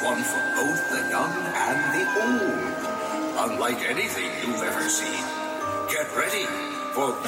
one for both the young and the old. Unlike anything you've ever seen. Get ready for